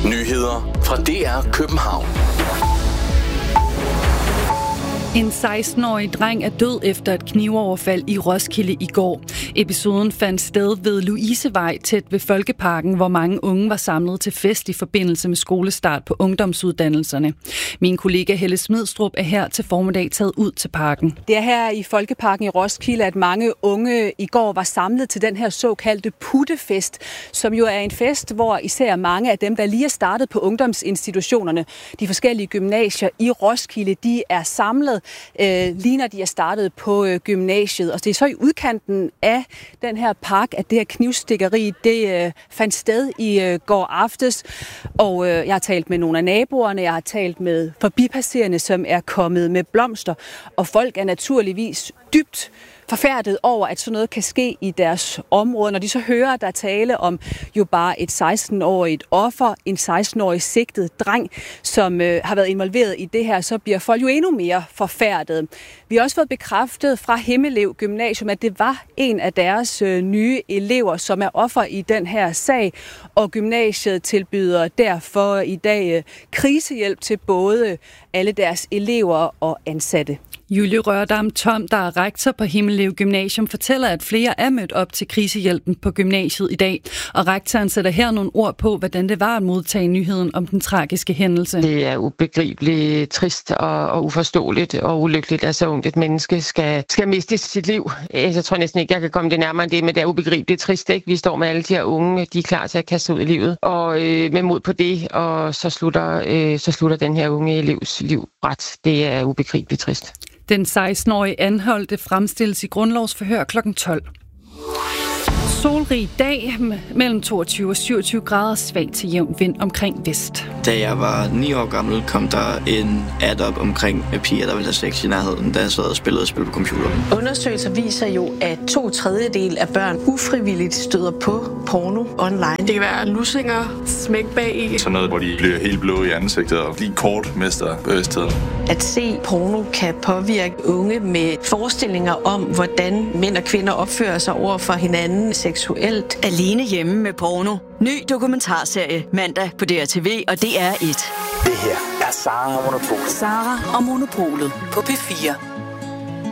Nyheder fra DR København. En 16-årig dreng er død efter et knivoverfald i Roskilde i går. Episoden fandt sted ved Louisevej tæt ved Folkeparken, hvor mange unge var samlet til fest i forbindelse med skolestart på ungdomsuddannelserne. Min kollega Helle Smidstrup er her til formiddag taget ud til parken. Det er her i Folkeparken i Roskilde, at mange unge i går var samlet til den her såkaldte puttefest, som jo er en fest, hvor især mange af dem, der lige er startet på ungdomsinstitutionerne, de forskellige gymnasier i Roskilde, de er samlet lige når de er startet på gymnasiet. Og det er så i udkanten af den her park, at det her knivstikkeri, det fandt sted i går aftes. Og jeg har talt med nogle af naboerne, jeg har talt med forbipasserende, som er kommet med blomster. Og folk er naturligvis dybt forfærdet over, at sådan noget kan ske i deres område. Når de så hører, at der er tale om jo bare et 16-årigt offer, en 16-årig sigtet dreng, som har været involveret i det her, så bliver folk jo endnu mere forfærdet. Vi har også fået bekræftet fra Himmelev Gymnasium, at det var en af deres nye elever, som er offer i den her sag, og gymnasiet tilbyder derfor i dag krisehjælp til både alle deres elever og ansatte. Julie Rørdam Tom, der er rektor på Himmelev Gymnasium, fortæller, at flere er mødt op til krisehjælpen på gymnasiet i dag. Og rektoren sætter her nogle ord på, hvordan det var at modtage nyheden om den tragiske hændelse. Det er ubegribeligt, trist og uforståeligt og ulykkeligt, at så ungt et menneske skal miste sit liv. Jeg tror næsten ikke, jeg kan komme det nærmere end det, men det er ubegribeligt trist, ikke? Vi står med alle de her unge, de er klar til at kaste ud i livet. Og med mod på det, og så slutter den her unge elevs liv ret. Det er ubegribeligt trist. Den 16-årige anholdte fremstilles i grundlovsforhør kl. 12. Solrig dag mellem 22 og 27 grader, svag til jævn vind omkring vest. Da jeg var 9 år gammel, kom der en ad op omkring piger, der ville have sex i nærheden, da jeg sad og spillede spil på computeren. Undersøgelser viser jo, at 2/3 af børn ufrivilligt støder på porno online. Det kan være lussinger, smæk bag i. Sådan noget, hvor de bliver helt blå i ansigtet og lige kort mister bevidstheden. At se porno kan påvirke unge med forestillinger om, hvordan mænd og kvinder opfører sig over for hinanden seksuelt. Alene hjemme med porno. Ny dokumentarserie mandag på DRTV og DR1. Det her er Sara og Monopolet. Sara og Monopolet på P4.